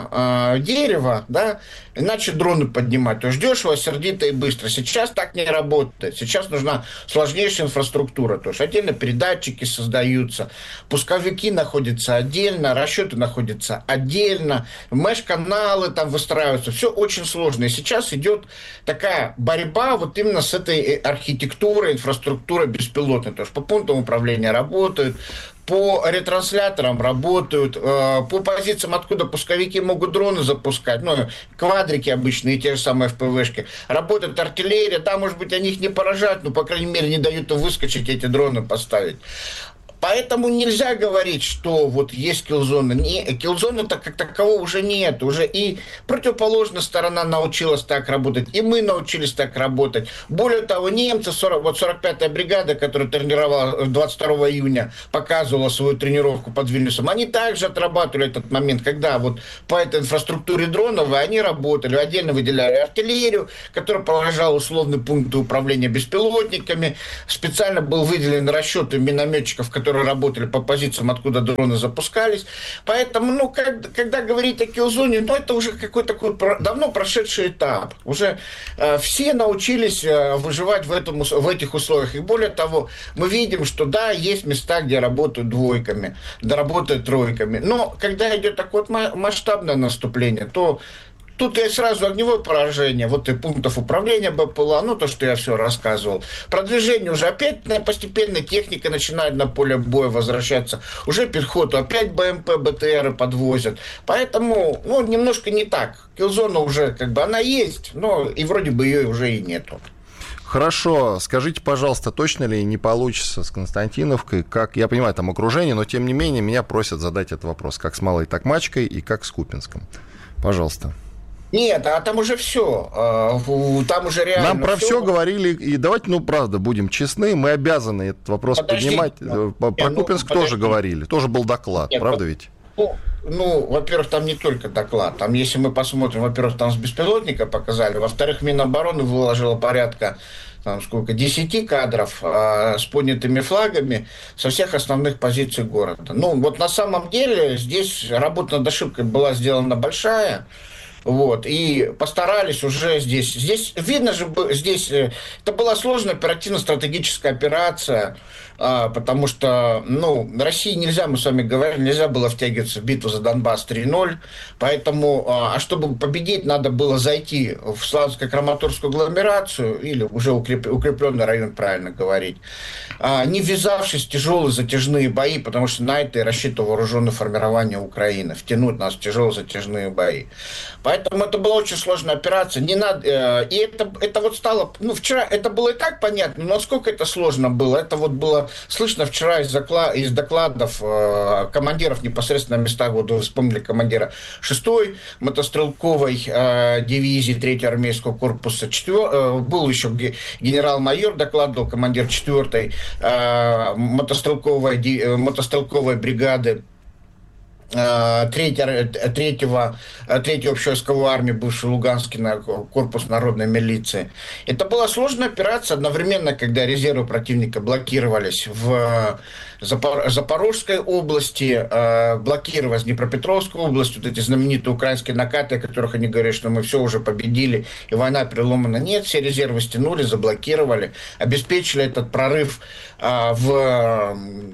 на дерево, да, и начали дроны поднимать. То есть дешево, сердито и быстро. Сейчас так не работает. Сейчас нужна сложнейшая инфраструктура. То есть отдельно передатчики создаются, пусковики находятся отдельно, расчеты находятся отдельно, мэш-каналы там выстраиваются. Все очень сложно. И сейчас идет такая борьба вот именно с этой архитектурой, инфраструктурой беспилотной. То есть по пунктам управления работают, по ретрансляторам работают, по позициям, откуда пусковики могут дроны запускать, ну, квадрики обычные, те же самые ФПВшки. Работает артиллерия, да, может быть, они их не поражают, но, по крайней мере, не дают им выскочить, эти дроны поставить. Поэтому нельзя говорить, что вот есть киллзона. Киллзона-то как такового уже нет. Уже и противоположная сторона научилась так работать, и мы научились так работать. Более того, немцы, 45-я бригада, которая тренировала 22 июня, показывала свою тренировку под Вильнюсом, они также отрабатывали этот момент, когда вот по этой инфраструктуре дронов они работали, отдельно выделяли артиллерию, которая поражала условный пункт управления беспилотниками, специально был выделен расчеты минометчиков, которые работали по позициям, откуда дроны запускались. Поэтому, ну, когда говорить о киллзоне, ну, это уже какой-то такой давно прошедший этап. Уже все научились выживать в этих условиях. И более того, мы видим, что да, есть места, где работают двойками, да, работают тройками. Но когда идет такое масштабное наступление, то тут и сразу огневое поражение, вот и пунктов управления БПЛА, ну, то, что я все рассказывал. Продвижение уже опять постепенно, техника начинает на поле боя возвращаться. Уже пехоту опять БМП, БТРы подвозят. Поэтому, ну, немножко не так. Киллзона уже, как бы, она есть, но и вроде бы ее уже и нету. Хорошо, скажите, пожалуйста, точно ли не получится с Константиновкой, как, я понимаю, там окружение, но тем не менее меня просят задать этот вопрос, как с Малой Токмачкой и как с Купинском. Пожалуйста. Нет, а там уже все. Там уже реально. Нам про все говорили, и давайте, ну, правда, будем честны, мы обязаны этот вопрос поднимать. Про Купинск тоже говорили, тоже был доклад, правда ведь? Ну, во-первых, там не только доклад. Там, если мы посмотрим, во-первых, там с беспилотника показали, во-вторых, Минобороны выложила порядка там, 10 кадров с поднятыми флагами со всех основных позиций города. Ну, вот на самом деле здесь работа над ошибкой была сделана большая. Вот, и постарались уже здесь. Здесь видно же, здесь это была сложная оперативно-стратегическая операция, потому что, ну, России нельзя, мы с вами говорили, нельзя было втягиваться в битву за Донбасс 3:0, поэтому, чтобы победить, надо было зайти в Славянско-Краматорскую агломерацию, или уже укрепленный район, правильно говорить, не ввязавшись в тяжелые затяжные бои, потому что на это и рассчитывало вооруженное формирование Украины, втянуть нас в тяжелые затяжные бои. Поэтому это была очень сложная операция. Не надо, и это вот стало... Ну, вчера это было и так понятно, но насколько это сложно было. Это вот было слышно вчера из докладов командиров непосредственно на местах. Вот вы вспомнили командира 6-й мотострелковой дивизии 3-го армейского корпуса. Был еще генерал-майор, докладывал командир 4-й мотострелковой бригады 3-й общевойсковой армии, бывший Луганский корпус народной милиции. Это была сложная операция одновременно, когда резервы противника блокировались в Запорожской области, блокировалась Днепропетровская область, вот эти знаменитые украинские накаты, о которых они говорят, что мы все уже победили, и война переломана. Нет, все резервы стянули, заблокировали, обеспечили этот прорыв в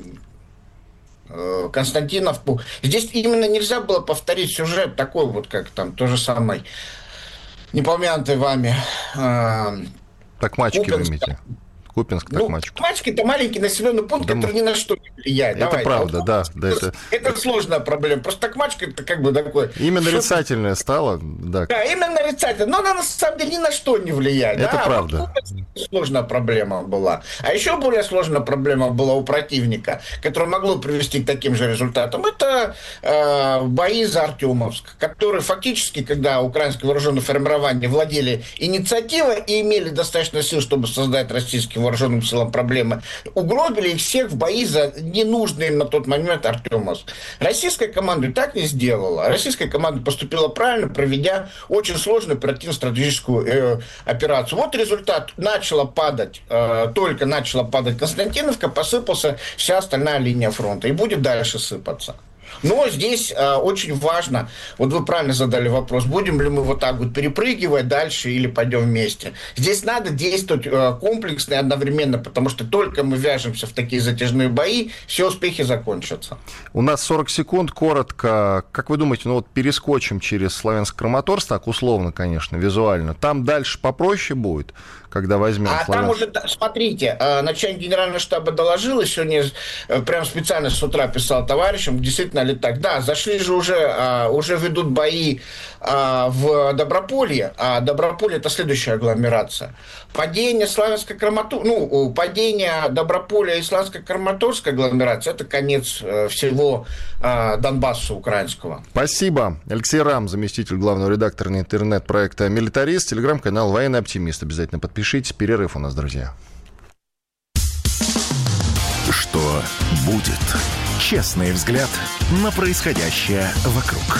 Константиновку. Здесь именно нельзя было повторить сюжет такой вот, как там, то же самое, непомянутый вами Токмачки вы имеете? Купинск, Токмачку. Токмачки – это маленький населенный пункт, который ни на что не влияет. Это правда, да. Это сложная проблема. Просто Токмачка – это как бы такое... Именно нарицательное стало, да. Да, именно нарицательное. Но она на самом деле ни на что не влияет. Это правда. Сложная проблема была. А еще более сложная проблема была у противника, которая могла привести к таким же результатам. Это бои за Артемовск, которые фактически, когда украинские вооруженные формирования владели инициативой и имели достаточно сил, чтобы создать российские вооруженным силам проблемы, угробили их всех в бои за ненужный им на тот момент Артемовск. Российская команда так не сделала. Российская команда поступила правильно, проведя очень сложную оперативно-стратегическую операцию. Вот результат. Только начала падать Константиновка, посыпался вся остальная линия фронта. И будет дальше сыпаться. Но здесь очень важно, вот вы правильно задали вопрос, будем ли мы вот так вот перепрыгивать дальше или пойдем вместе. Здесь надо действовать комплексно и одновременно, потому что только мы вяжемся в такие затяжные бои, все успехи закончатся. У нас 40 секунд, коротко. Как вы думаете, ну вот перескочим через Славянск-Краматорск, так условно, конечно, визуально. Там дальше попроще будет, когда возьмем Славянск? Там уже, смотрите, начальник генерального штаба доложил, и сегодня прям специально с утра писал товарищам, действительно ли так. Да, зашли же уже ведут бои в Доброполье, а Доброполье — это следующая агломерация. Падение падение Доброполя и Славянско-Краматорской агломерации — это конец всего Донбасса украинского. Спасибо. Алексей Рам, заместитель главного редактора интернет-проекта «Милитарист», телеграм-канал «Военный оптимист». Обязательно подпишитесь. Перерыв у нас, друзья. Что будет? Честный взгляд на происходящее вокруг.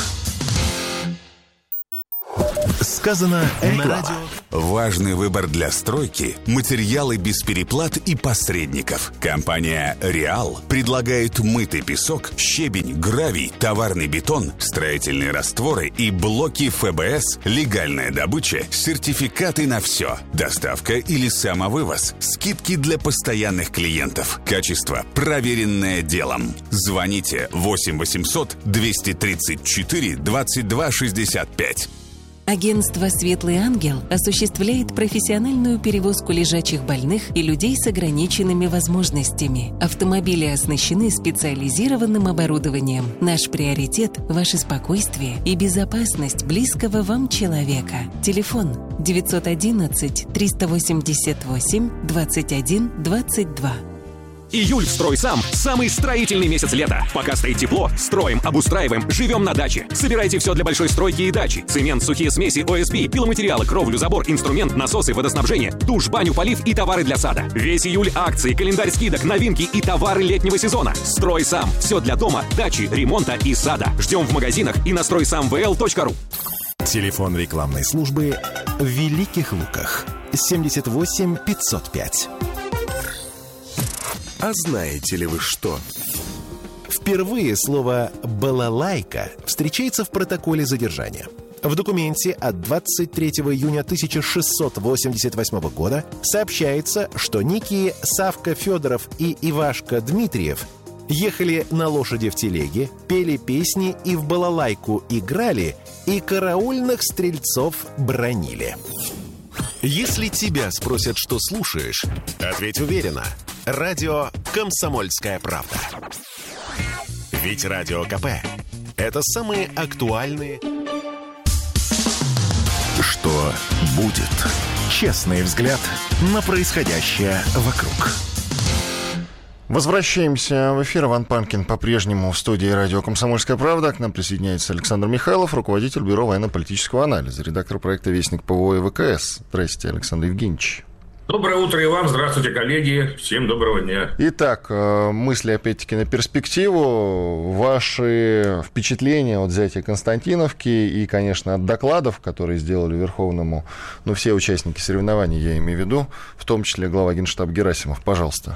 Сказано на радио. Важный выбор для стройки – материалы без переплат и посредников. Компания «Реал» предлагает мытый песок, щебень, гравий, товарный бетон, строительные растворы и блоки ФБС, легальная добыча, сертификаты на все, доставка или самовывоз, скидки для постоянных клиентов, качество, проверенное делом. Звоните 8 800 234 22 65. Агентство «Светлый ангел» осуществляет профессиональную перевозку лежачих больных и людей с ограниченными возможностями. Автомобили оснащены специализированным оборудованием. Наш приоритет – ваше спокойствие и безопасность близкого вам человека. Телефон 911 388 21 22. Июль в «Стройсам» – самый строительный месяц лета. Пока стоит тепло, строим, обустраиваем, живем на даче. Собирайте все для большой стройки и дачи. Цемент, сухие смеси, ОСБ, пиломатериалы, кровлю, забор, инструмент, насосы, водоснабжение, душ, баню, полив и товары для сада. Весь июль акции, календарь скидок, новинки и товары летнего сезона. «Стройсам» – все для дома, дачи, ремонта и сада. Ждем в магазинах и на стройсамвл.ру. Телефон рекламной службы в Великих Луках 78 505. А знаете ли вы что? Впервые слово «балалайка» встречается в протоколе задержания. В документе от 23 июня 1688 года сообщается, что некие Савка Федоров и Ивашка Дмитриев ехали на лошади в телеге, пели песни и в балалайку играли, и караульных стрельцов бранили. Если тебя спросят, что слушаешь, ответь уверенно. Радио «Комсомольская правда». Ведь Радио КП – это самые актуальные... Что будет? Честный взгляд на происходящее вокруг. Возвращаемся в эфир. Иван Панкин по-прежнему в студии радио «Комсомольская правда». К нам присоединяется Александр Михайлов, руководитель Бюро военно-политического анализа, редактор проекта «Вестник ПВО и ВКС». Здравствуйте, Александр Евгеньевич. Доброе утро и вам. Здравствуйте, коллеги. Всем доброго дня. Итак, мысли опять-таки на перспективу. Ваши впечатления от взятия Константиновки и, конечно, от докладов, которые сделали Верховному, все участники соревнований, я имею в виду, в том числе глава Генштаба Герасимов. Пожалуйста.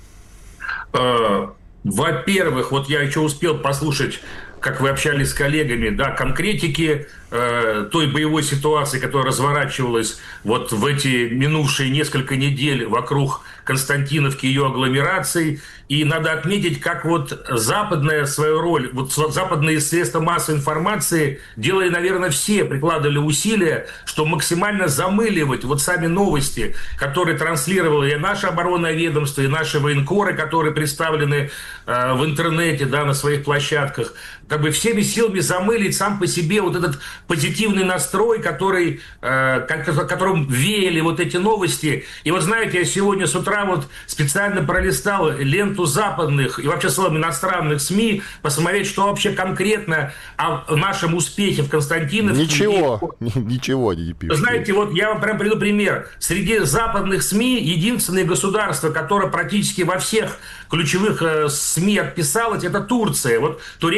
Во-первых, вот я еще успел послушать, как вы общались с коллегами, конкретики той боевой ситуации, которая разворачивалась вот в эти минувшие несколько недель вокруг Константиновки и ее агломераций. И надо отметить, как вот западная свою роль, вот западные средства массовой информации делали, наверное, все, прикладывали усилия, чтобы максимально замыливать вот сами новости, которые транслировало и наше оборонное ведомство, и наши военкоры, которые представлены в интернете, на своих площадках, как бы всеми силами замылить сам по себе вот этот позитивный настрой, которым веяли вот эти новости. И вот знаете, я сегодня с утра вот специально пролистал ленту западных и вообще в целом иностранных СМИ, посмотреть, что вообще конкретно о нашем успехе в Константиновке. Ничего не пишут. Знаете, вот я вам прям приведу пример. Среди западных СМИ единственное государство, которое практически во всех ключевых СМИ отписалось, это Турция. Вот турецкие СМИ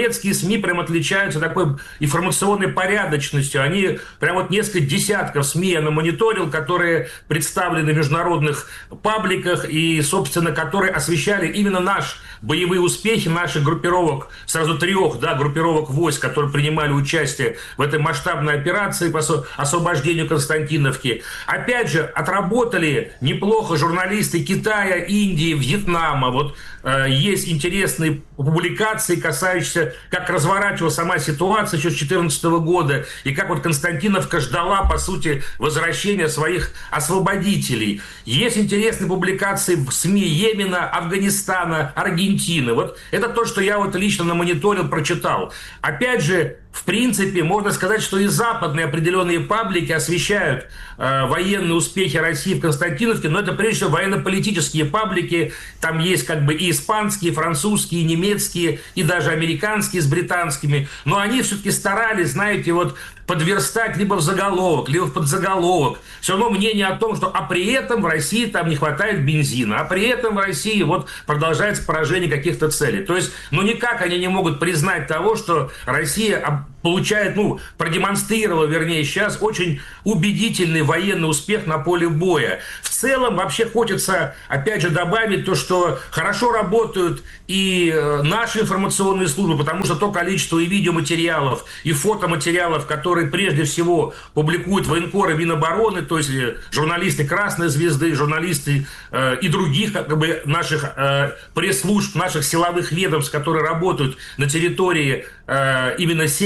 СМИ прям отличаются такой информационной порядочностью. Они прям вот несколько десятков СМИ я намониторил, которые представлены в международных пабликах и, собственно, которые освещали именно наши боевые успехи наших группировок, сразу 3 группировок войск, которые принимали участие в этой масштабной операции по освобождению Константиновки. Опять же, отработали неплохо журналисты Китая, Индии, Вьетнама. Вот есть интересные публикации, касающиеся, как разворачивалась сама ситуация еще с 2014 года, и как вот Константиновка ждала, по сути, возвращения своих освободителей. Есть интересные публикации в СМИ Йемена, Афганистана, Аргентины. Вот это то, что я вот лично намониторил, прочитал. Опять же, в принципе, можно сказать, что и западные определенные паблики освещают военные успехи России в Константиновке, но это прежде всего военно-политические паблики. Там есть как бы и испанские, и французские, и немецкие, и даже американские с британскими. Но они все-таки старались, знаете, вот подверстать либо в заголовок, либо в подзаголовок все равно мнение о том, что а при этом в России там не хватает бензина, а при этом в России вот продолжается поражение каких-то целей. То есть, никак они не могут признать того, что Россия получает, продемонстрировала, вернее, сейчас очень убедительный военный успех на поле боя. В целом, вообще хочется, опять же, добавить то, что хорошо работают и наши информационные службы, потому что то количество и видеоматериалов, и фотоматериалов, которые прежде всего публикуют военкоры Минобороны, то есть журналисты Красной Звезды, журналисты и других наших пресс-служб, наших силовых ведомств, которые работают на территории именно в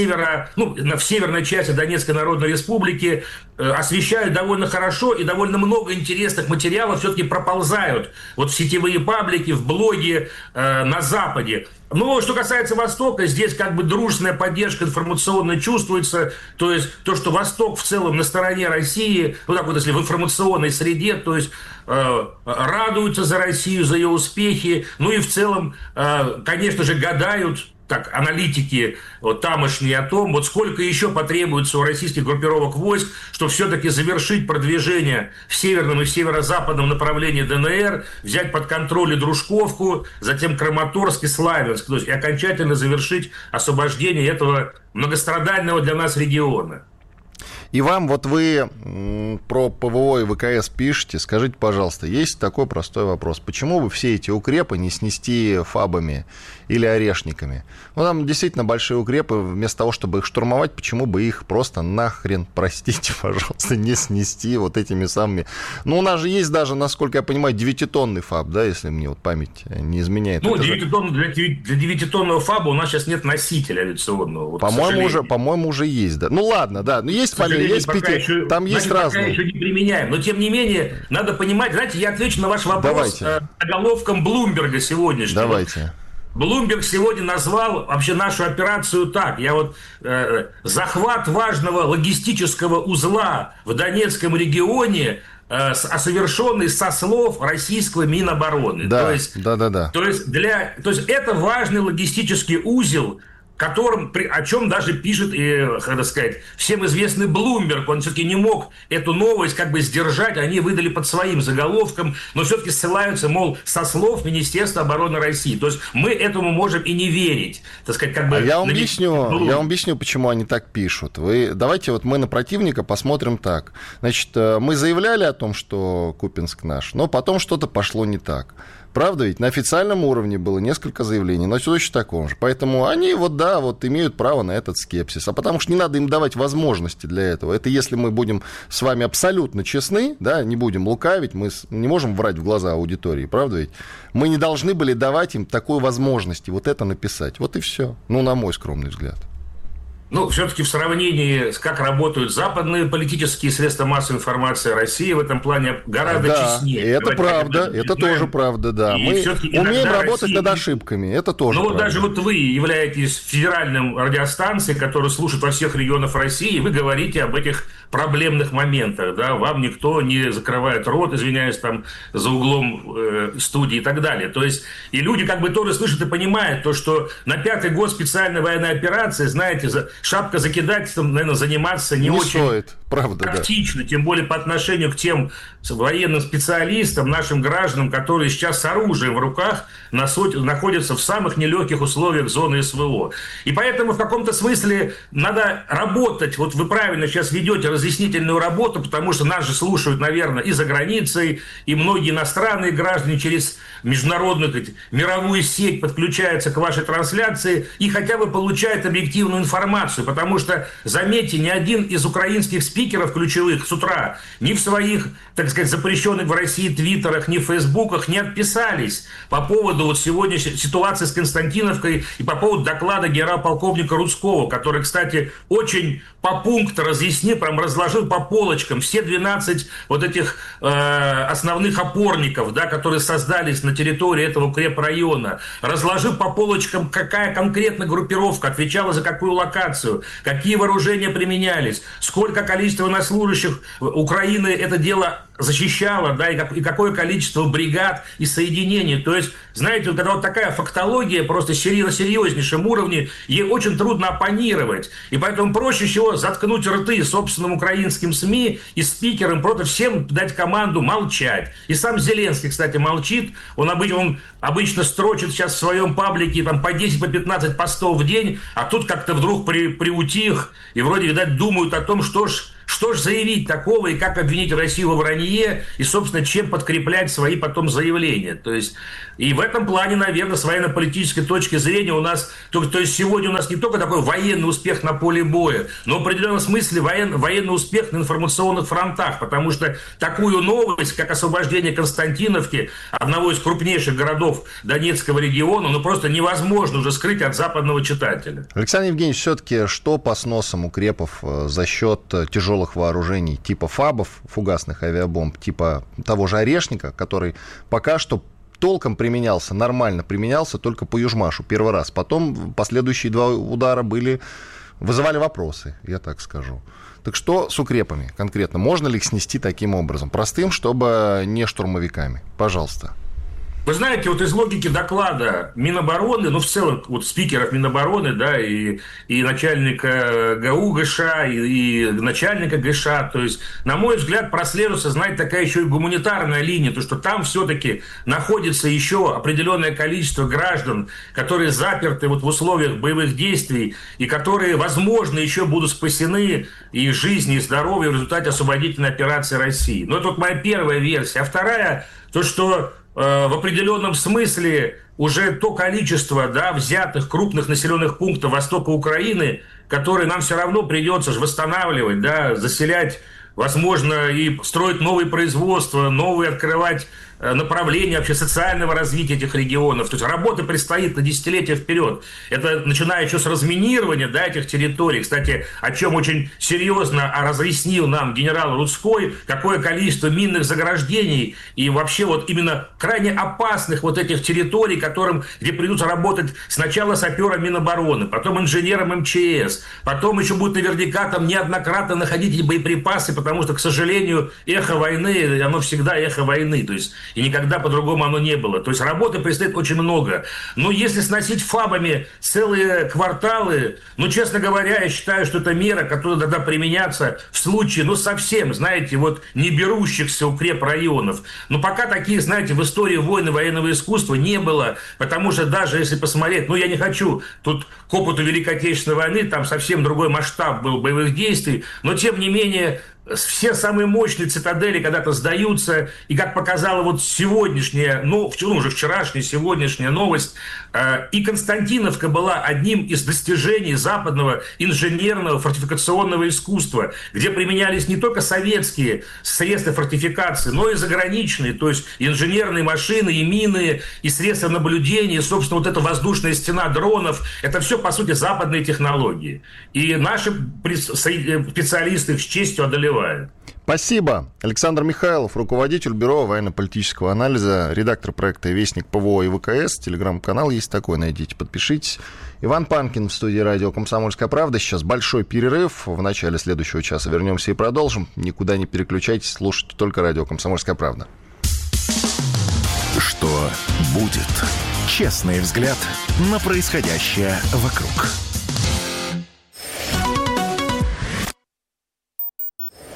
северной части Донецкой Народной Республики, освещают довольно хорошо, и довольно много интересных материалов все-таки проползают вот в сетевые паблики, в блоги на Западе. Но что касается Востока, здесь как бы дружественная поддержка информационная чувствуется, то есть то, что Восток в целом на стороне России, если в информационной среде, то есть радуются за Россию, за ее успехи, и в целом, конечно же, гадают, аналитики тамошние о том, сколько еще потребуется у российских группировок войск, чтобы все-таки завершить продвижение в северном и в северо-западном направлении ДНР, взять под контроль и Дружковку, затем Краматорск и Славянск, то есть и окончательно завершить освобождение этого многострадального для нас региона. И вам, вы про ПВО и ВКС пишете, скажите, пожалуйста, есть такой простой вопрос. Почему бы все эти укрепы не снести фабами или орешниками? Там действительно большие укрепы, вместо того, чтобы их штурмовать, почему бы их просто нахрен, простите, пожалуйста, не снести этими самыми... у нас же есть даже, насколько я понимаю, 9-тонный фаб, да, если мне память не изменяет. Для 9-тонного фаба у нас сейчас нет носителя авиационного. По-моему, уже есть, да. Ладно, да, есть там есть разные. Пока еще не применяем. Но, тем не менее, надо понимать... Знаете, я отвечу на ваш вопрос заголовком Блумберга сегодняшнего. Давайте. Блумберг сегодня назвал вообще нашу операцию так. Захват важного логистического узла в Донецком регионе, совершенный со слов российского Минобороны. Да, то есть это важный логистический узел, о чем даже пишет, всем известный Блумберг. Он все-таки не мог эту новость сдержать, они выдали под своим заголовком, но все-таки ссылаются, со слов Министерства обороны России. То есть мы этому можем и не верить. Я вам объясню, почему они так пишут. Давайте мы на противника посмотрим так. Значит, мы заявляли о том, что Купинск наш, но потом что-то пошло не так. Правда ведь? На официальном уровне было несколько заявлений, но точно таком же. Поэтому они имеют право на этот скепсис. А потому что не надо им давать возможности для этого. Это если мы будем с вами абсолютно честны, да, не будем лукавить, мы не можем врать в глаза аудитории, правда ведь? Мы не должны были давать им такой возможности это написать. И все. На мой скромный взгляд. Все-таки в сравнении с как работают западные политические средства массовой информации, России в этом плане гораздо честнее. Это правда, это тоже правда, да. Мы умеем работать над ошибками, это тоже правда. Даже вы являетесь федеральным радиостанцией, которая слушает во всех регионах России, и вы говорите об этих проблемных моментах, да, вам никто не закрывает рот, извиняюсь, за углом студии и так далее. То есть, и люди тоже слышат и понимают то, что на 5-й год специальной военной операции, знаете, шапка закидательством, наверное, заниматься не очень... стоит. правда, тактично, тем более по отношению к тем военным специалистам, нашим гражданам, которые сейчас с оружием в руках находятся в самых нелегких условиях зоны СВО. И поэтому в каком-то смысле надо работать. Вот вы правильно сейчас ведете разъяснительную работу, потому что нас же слушают, наверное, и за границей, и многие иностранные граждане через международную, мировую сеть подключаются к вашей трансляции и хотя бы получают объективную информацию. Потому что, заметьте, ни один из украинских спикеров ключевых с утра ни в своих, так сказать, запрещенных в России твиттерах, ни в фейсбуках не отписались по поводу вот сегодняшней ситуации с Константиновкой и по поводу доклада генерал-полковника Рудского, который, кстати, очень по пункту разъяснил, прям разложил по полочкам все 12 вот этих основных опорников, да, которые создались на территории этого укрепрайона, разложил по полочкам, какая конкретно группировка отвечала за какую локацию, какие вооружения применялись, сколько количество военнослужащих Украины это дело защищало, да, и какое количество бригад и соединений. То есть, знаете, когда вот такая фактология просто на серьезнейшем уровне, ей очень трудно оппонировать. И поэтому проще всего заткнуть рты собственным украинским СМИ и спикерам, просто всем дать команду молчать. И сам Зеленский, кстати, молчит. Он обычно строчит сейчас в своем паблике там, по 10, по 15 постов в день, а тут как-то вдруг приутих, и вроде, видать, думают о том, что ж заявить такого и как обвинить Россию во вранье и, собственно, чем подкреплять свои потом заявления. То есть, и в этом плане, наверное, с военно-политической точки зрения у нас, то есть сегодня у нас не только такой военный успех на поле боя, но в определенном смысле военный успех на информационных фронтах, потому что такую новость, как освобождение Константиновки, одного из крупнейших городов Донецкого региона, просто невозможно уже скрыть от западного читателя. Александр Евгеньевич, все-таки что по сносам укрепов за счет тяжелых вооружений типа ФАБов, фугасных авиабомб, типа того же Орешника, который пока что толком применялся, нормально применялся только по Южмашу первый раз. Потом последующие 2 удара вызывали вопросы, я так скажу. Так что с укрепами конкретно? Можно ли их снести таким образом? Простым, чтобы не штурмовиками. Пожалуйста. Вы знаете, вот из логики доклада Минобороны, в целом, вот спикеров Минобороны, да, и начальника ГАУ ГШ, и начальника ГШ, то есть, на мой взгляд, прослеживается, знаете, такая еще и гуманитарная линия, то, что там все-таки находится еще определенное количество граждан, которые заперты вот в условиях боевых действий, и которые, возможно, еще будут спасены и жизни, и здоровье в результате освободительной операции России. Но это вот моя первая версия. А вторая, то, что в определенном смысле уже то количество, да, взятых крупных населенных пунктов востока Украины, которые нам все равно придется же восстанавливать, да, заселять, возможно, и строить новые производства, новые открывать направления вообще социального развития этих регионов. То есть работа предстоит на десятилетия вперед. Это начиная еще с разминирования, да, этих территорий. Кстати, о чем очень серьезно разъяснил нам генерал Рудской, какое количество минных заграждений и вообще вот именно крайне опасных вот этих территорий, где придется работать сначала сапером Минобороны, потом инженером МЧС, потом еще будет наверняка там неоднократно находить эти боеприпасы, потому что, к сожалению, эхо войны, оно всегда эхо войны. То есть и никогда по-другому оно не было. То есть работы предстоит очень много. Но если сносить ФАБами целые кварталы, честно говоря, я считаю, что это мера, которая должна применяться в случае, совсем, знаете, вот не берущихся укрепрайонов. Но пока таких, знаете, в истории войны военного искусства не было, потому что даже если посмотреть, я не хочу тут к опыту Великой Отечественной войны, там совсем другой масштаб был боевых действий, но тем не менее все самые мощные цитадели когда-то сдаются, и как показала вот сегодняшняя, уже вчерашняя, сегодняшняя новость, и Константиновка была одним из достижений западного инженерного фортификационного искусства, где применялись не только советские средства фортификации, но и заграничные, то есть инженерные машины, и мины, и средства наблюдения, и, собственно, вот эта воздушная стена дронов, это все, по сути, западные технологии. И наши специалисты их с честью одолевают. Спасибо. Александр Михайлов, руководитель Бюро военно-политического анализа, редактор проекта «Вестник ПВО» и ВКС. Телеграм-канал есть такой, найдите, подпишитесь. Иван Панкин в студии радио «Комсомольская правда». Сейчас большой перерыв. В начале следующего часа вернемся и продолжим. Никуда не переключайтесь, слушайте только радио «Комсомольская правда». Что будет? Честный взгляд на происходящее вокруг.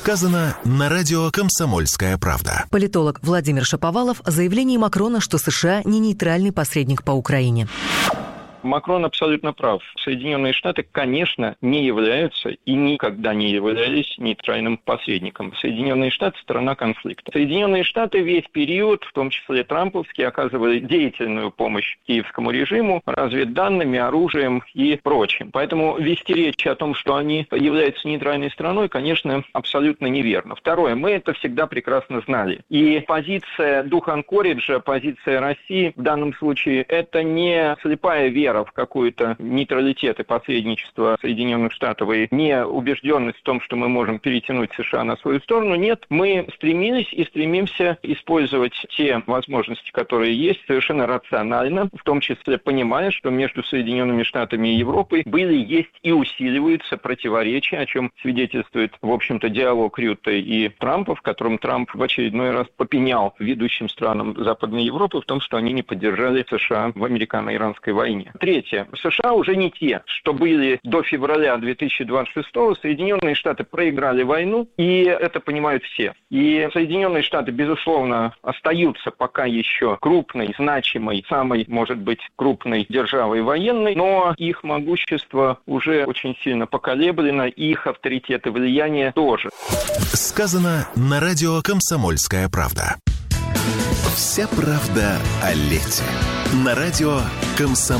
Сказано на радио «Комсомольская правда». Политолог Владимир Шаповалов о заявлении Макрона, что США не нейтральный посредник по Украине. Макрон абсолютно прав. Соединенные Штаты, конечно, не являются и никогда не являлись нейтральным посредником. Соединенные Штаты – страна конфликта. Соединенные Штаты весь период, в том числе трамповский, оказывали деятельную помощь киевскому режиму разведданными, оружием и прочим. Поэтому вести речь о том, что они являются нейтральной страной, конечно, абсолютно неверно. Второе, мы это всегда прекрасно знали. И позиция духа Анкориджа, позиция России в данном случае – это не слепая вера в какой-то нейтралитет и посредничество Соединенных Штатов и не убежденность в том, что мы можем перетянуть США на свою сторону. Нет, мы стремились и стремимся использовать те возможности, которые есть, совершенно рационально, в том числе понимая, что между Соединенными Штатами и Европой были, есть и усиливаются противоречия, о чем свидетельствует, в общем-то, диалог Рютте и Трампа, в котором Трамп в очередной раз попенял ведущим странам Западной Европы в том, что они не поддержали США в американо-иранской войне. Третье. США уже не те, что были до февраля 2026-го. Соединенные Штаты проиграли войну, и это понимают все. И Соединенные Штаты, безусловно, остаются пока еще крупной, значимой, самой, может быть, крупной державой военной, но их могущество уже очень сильно поколеблено, их авторитет и влияние тоже. Сказано на радио «Комсомольская правда». Вся правда о лете. На радио «Комсомольская правда».